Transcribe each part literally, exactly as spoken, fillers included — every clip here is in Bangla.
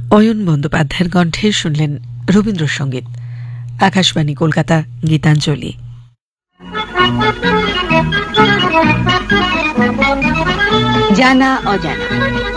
অয়ন বন্দ্যোপাধ্যায়ের কণ্ঠে শুনলেন রবীন্দ্রসঙ্গীত। আকাশবাণী কলকাতা, গীতাঞ্জলি। জানা অজানা।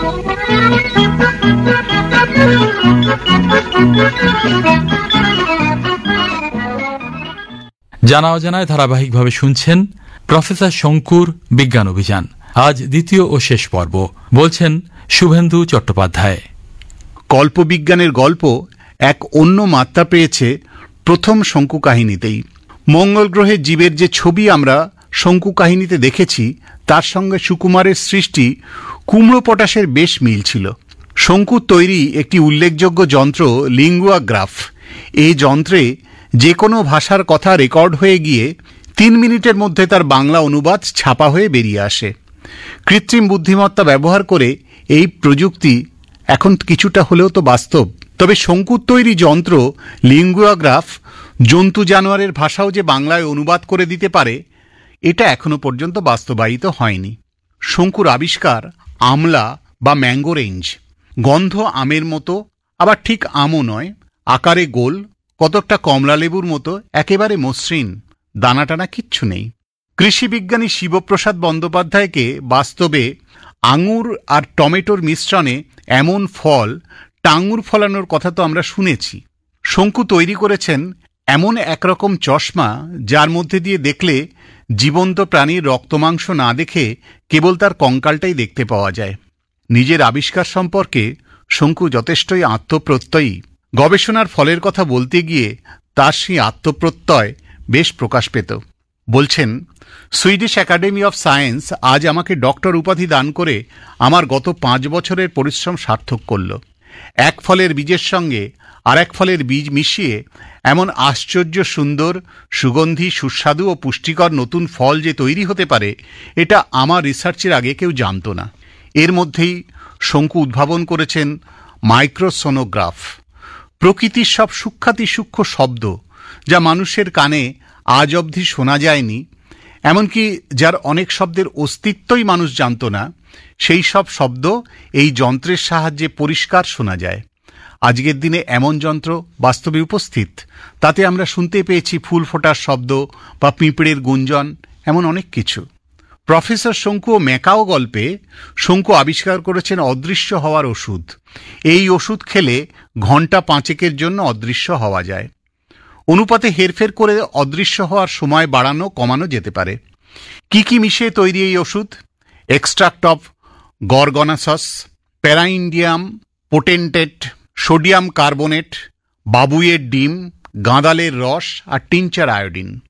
জানা অজানায় ধারাবাহিকভাবে শুনছেন প্রফেসর শঙ্কুর বিজ্ঞান অভিযান। আজ দ্বিতীয় ও শেষ পর্ব। বলছেন শুভেন্দু চট্টোপাধ্যায়। কল্পবিজ্ঞানের গল্প এক অন্য মাত্রা পেয়েছে প্রথম শঙ্কু কাহিনীতেই। মঙ্গল গ্রহের জীবের যে ছবি আমরা শঙ্কু কাহিনীতে দেখেছি তার সঙ্গে সুকুমারের সৃষ্টি কুমড়ো পটাশের বেশ মিল ছিল। শঙ্কুর তৈরি একটি উল্লেখযোগ্য যন্ত্র লিঙ্গুয়া গ্রাফ। এই যন্ত্রে যে কোনো ভাষার কথা রেকর্ড হয়ে গিয়ে তিন মিনিটের মধ্যে তার বাংলা অনুবাদ ছাপা হয়ে বেরিয়ে আসে। কৃত্রিম বুদ্ধিমত্তা ব্যবহার করে এই প্রযুক্তি এখন কিছুটা হলেও তো বাস্তব। তবে শঙ্কুর তৈরি যন্ত্র লিঙ্গুয়া গ্রাফ জন্তু জানোয়ারের ভাষাও যে বাংলায় অনুবাদ করে দিতে পারে এটা এখনো পর্যন্ত বাস্তবায়িত হয়নি। শঙ্কুর আবিষ্কার আমলা বা ম্যাঙ্গো রেঞ্জ। গন্ধ আমের মতো, আবার ঠিক আমও নয়, আকারে গোল, কতকটা কমলা লেবুর মতো, একেবারে মসৃণ, দানাটানা কিচ্ছু নেই। কৃষিবিজ্ঞানী শিবপ্রসাদ বন্দ্যোপাধ্যায়কে বাস্তবে আঙুর আর টমেটোর মিশ্রণে এমন ফল টাঙ্গুর ফলানোর কথা তো আমরা শুনেছি। শঙ্কু তৈরি করেছেন এমন একরকম চশমা যার মধ্যে দিয়ে দেখলে জীবন্ত প্রাণীর রক্তমাংস না দেখে কেবল তার কঙ্কালটাই দেখতে পাওয়া যায়। নিজের আবিষ্কার সম্পর্কে শঙ্কু যথেষ্টই আত্মপ্রত্যয়ী। গবেষণার ফলের কথা বলতে গিয়ে তার সেই আত্মপ্রত্যয় বেশ প্রকাশ পেত। বলছেন, সুইডিশ একাডেমি অফ সায়েন্স আজ আমাকে ডক্টর উপাধি দান করে আমার গত পাঁচ বছরের পরিশ্রম সার্থক করল। এক ফলের বীজের সঙ্গে আর এক ফলের বীজ মিশিয়ে এমন আশ্চর্য সুন্দর, সুগন্ধি, সুস্বাদু ও পুষ্টিকর নতুন ফল যে তৈরি হতে পারে এটা আমার রিসার্চের আগে কেউ জানত না। এর মধ্যেই শঙ্কু উদ্ভাবন করেছেন মাইক্রোসোনোগ্রাফ। প্রকৃতির সব সূক্ষ্মাতি সূক্ষ্ম শব্দ যা মানুষের কানে আজ অবধি শোনা যায়নি, এমনকি যার অনেক শব্দের অস্তিত্বই মানুষ জানত না, সেই সব শব্দ এই যন্ত্রের সাহায্যে পরিষ্কার শোনা যায়। আজকের দিনে এমন যন্ত্র বাস্তবে উপস্থিত। তাতে আমরা শুনতে পেয়েছি ফুল ফোটার শব্দ বা পিঁপড়ের গুঞ্জন, এমন অনেক কিছু। প্রফেসর শঙ্কু ও ম্যাকাও গল্পে শঙ্কু আবিষ্কার করেছেন অদৃশ্য হওয়ার ওষুধ। এই ওষুধ খেলে ঘণ্টা পাঁচেকের জন্য অদৃশ্য হওয়া যায়। অনুপাতে হেরফের করে অদৃশ্য হওয়ার সময় বাড়ানো কমানো যেতে পারে। কি কি মিশিয়ে তৈরি এই ওষুধ? এক্সট্রাক্ট অফ গরগনাসস, প্যারাইন্ডিয়াম পোটেন্টেট, সোডিয়াম কার্বনেট, বাবুইয়ের ডিম, গাঁদালের রস আর টিনচার আয়োডিন।